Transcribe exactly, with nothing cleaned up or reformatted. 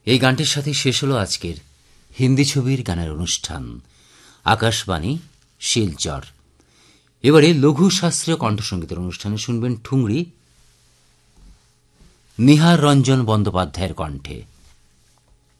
এই গানটির সাথে শেষ হল আজকের হিন্দি ছবির গানের অনুষ্ঠান আকাশবাণী শিলচর। এবারে লঘু শাস্ত্রীয় কণ্ঠসঙ্গীতের অনুষ্ঠানে শুনবেন ঠুংরি নিহার রঞ্জন বন্দ্যোপাধ্যায়ের কণ্ঠে।